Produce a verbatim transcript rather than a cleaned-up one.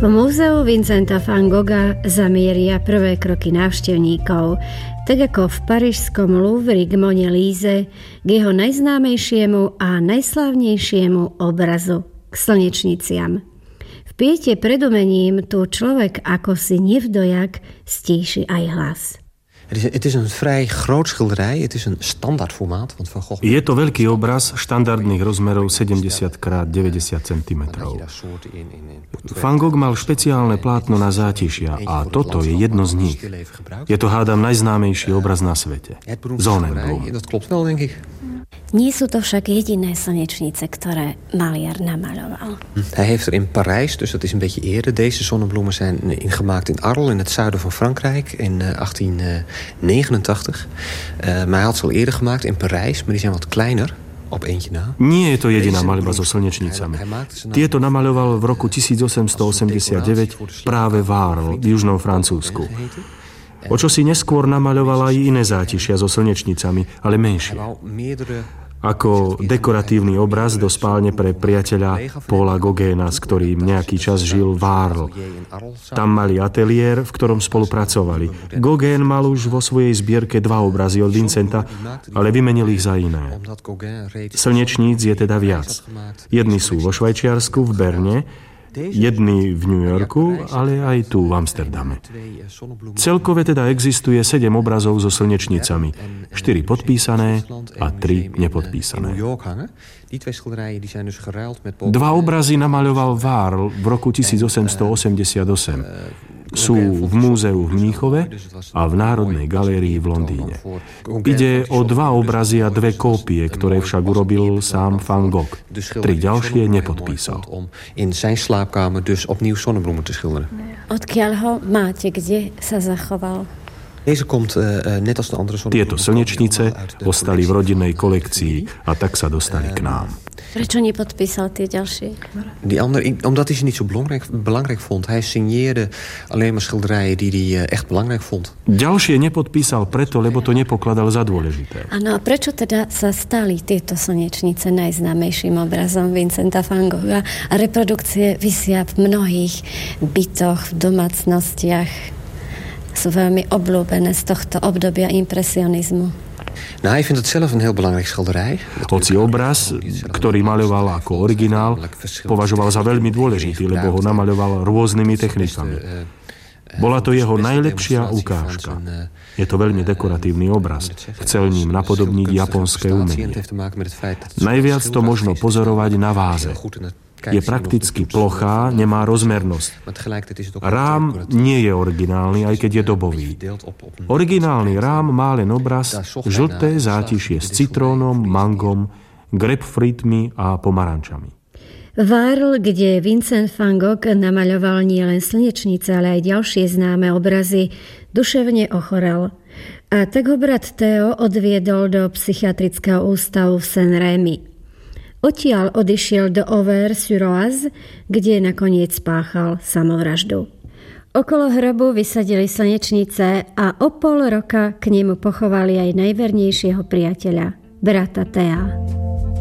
V múzeu Vincenta van Gogha zamieria prvé kroky návštevníkov, tak ako v parížskom Louvre k Mone Líze, k jeho najznámejšiemu a najslávnejšiemu obrazu, k slnečniciam. V piete pred umením tu človek ako si nevdojak stíši aj hlas. Het is, het is een vrij groot schilderij. Het is een standaardformaat. Want Van Gogh... Je to veľký obraz štandardných rozmerov sedemdesiat krát deväťdesiat centimetrov. Van Gogh mal špeciálne plátno na zátišia a toto je jedno z nich. Je to, hádam, najznámejší obraz na svete. Sonnenblumen. Nie sú to však jediné slnečnice, ktoré maliar namaľoval. Hij heeft er in Parijs, dus dat is een beetje eerder. Deze zonnebloemen zijn gemaakt in Arles, in het zuiden van Frankrijk, in achttien negenentachtig. Uh, maar hij had ze al eerder gemaakt in Parijs, maar die zijn wat kleiner. Op eentje na. Nie je to jediná maľba so slnečnicami. Tieto namaľoval v roku tisícosemstoosemdesiatdeväť práve v Arles, v južnom Francúzsku. O čo si neskôr namaľoval aj iné zátišia so slnečnicami, ale menšie. Ako dekoratívny obraz do spálne pre priateľa Paula Gauguina, s ktorým nejaký čas žil v Arles. Tam mali ateliér, v ktorom spolupracovali. Gauguin mal už vo svojej zbierke dva obrazy od Vincenta, ale vymenil ich za iné. Slnečníc je teda viac. Jedni sú vo Švajčiarsku, v Berne, jedný v New Yorku, ale aj tu v Amsterdame. Celkové teda existuje sedem obrazov so slnečnicami, štyri podpísané a tri nepodpísané. Dva obrazy namaľoval Varl v roku tisícosemstoosemdesiatosem. Sú v múzeu v Mníchove a v Národnej galérii v Londýne. Ide o dva obrazy a dve kópie, ktoré však urobil sám Van Gogh. Tri ďalšie nepodpísal. Odkiaľ ho máte, kde sa zachoval? Tieto slnečnice ostali v rodinnej kolekcii a tak sa dostali k nám. Prečo nepodpísal tie ďalšie? Die andere, omdat hij ze niet zo belangrijk, belangrijk vond. Hij signeerde alleen maar schilderijen die hij echt belangrijk vond. Ďalšie nepodpísal preto, lebo to nepokladal za dôležité. Áno, a prečo teda sa stali tieto slnečnice najznámejším obrazom Vincenta van Gogha a reprodukcie visia v mnohých bytoch, v domácnostiach? Sú veľmi obľúbené z tohto obdobia impresionizmu. Nou, hij vindt het zelf een heel belangrijk schilderij. Hoci obraz, ktorý maľoval ako originál, považoval za veľmi dôležitý, lebo ho namaľoval rôznymi technikami. Bola to jeho najlepšia ukážka. Je to veľmi dekoratívny obraz. Chcel ním napodobniť japonské umenie. Najviac to možno pozorovať na váze. Je prakticky plochá, nemá rozmernosť. Rám nie je originálny, aj keď je dobový. Originálny rám má len obraz, žlté zátišie s citrónom, mangom, grapefruitmi a pomarančami. V Arles, kde Vincent van Gogh namaľoval nielen slnečnice, ale aj ďalšie známe obrazy, duševne ochorel. A tak ho brat Theo odviedol do psychiatrického ústavu v Saint-Rémy. Odtiaľ odišiel do Auvers-sur-Oise, kde nakoniec spáchal samovraždu. Okolo hrobu vysadili slnečnice a o pol roka k nemu pochovali aj najvernejšieho priateľa, brata Thea.